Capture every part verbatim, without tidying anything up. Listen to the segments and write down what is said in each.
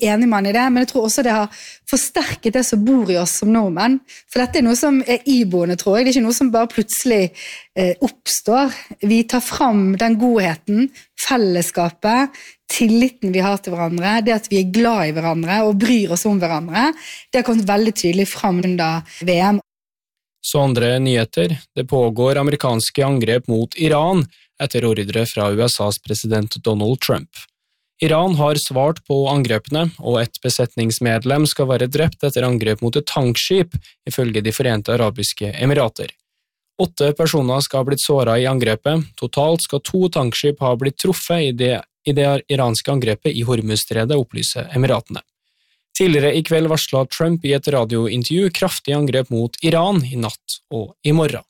enig med han i det, men jeg tror også det har forsterket det som bor i oss som nordmenn. For dette er noe som er iboende, tror jeg. Det er ikke noe som bare plutselig eh, oppstår. Vi tar fram den godheten, fellesskapet, tilliten vi har til hverandre, det at vi er glad i hverandre og bryr oss om hverandre. Det har kommet veldig tydelig fram under V M. Så andre nyheter. Det pågår amerikanske angrep mot Iran etter ordre fra U S A's president Donald Trump. Iran har svart på angrepene, og et besetningsmedlem skal være drept etter angrep mot et tankskip, ifølge de Forente Arabiske Emirater. Åtte personer skal ha blitt såret i angrepet. Totalt skal to tankskip ha blitt truffet i det, i det iranske angrepet i Hormuzstredet, opplyser Emiratene. Tidligere i kveld varslet Trump i et radiointervju kraftig angrep mot Iran i natt og i morgen.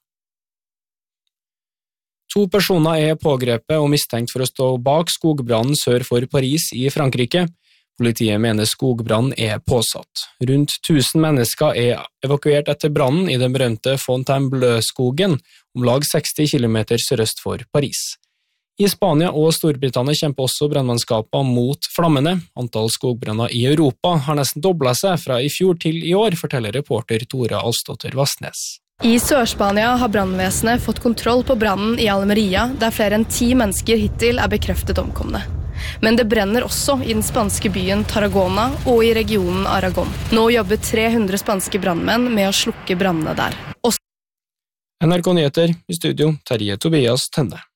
To personer er pågrepet og mistenkt for å stå bak skogbrannen sør for Paris i Frankrike. Politiet mener skogbrannen er påsatt. Rundt tusen mennesker er evakuert etter brannen i den berømte Fontainebleau-skogen, om lag seksti kilometer sørøst for Paris. I Spania og Storbritannia kjemper også brannmannskaper mot flammene. Antall skogbranner i Europa har nesten doblet seg fra i fjor til i år, forteller reporter Tora Alsdotter Vassnes. I Sør-Spania har brannvesenet fått kontroll på brannen i Almeria, der flere enn ti mennesker hittil er bekreftet omkomne. Men det brenner også i den spanske byen Tarragona og i regionen Aragon. Nå jobber tre hundre spanske brannmenn med å slukke brannene der. Også N R K Nyheter, i studio Terje Tobias Tenne.